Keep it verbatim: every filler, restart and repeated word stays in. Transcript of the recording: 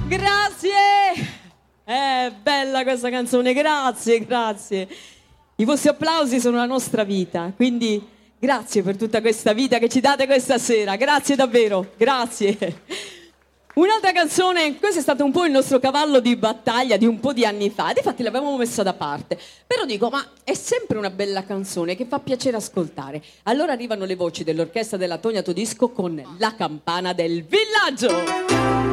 Grazie! È bella questa canzone, grazie, grazie. I vostri applausi sono la nostra vita, quindi grazie per tutta questa vita che ci date questa sera, grazie davvero, grazie. Un'altra canzone, questo è stato un po' il nostro cavallo di battaglia di un po' di anni fa, ed infatti l'avevamo messa da parte, però dico, ma è sempre una bella canzone che fa piacere ascoltare. Allora arrivano le voci dell'orchestra della Tonia Todisco con La campana del villaggio.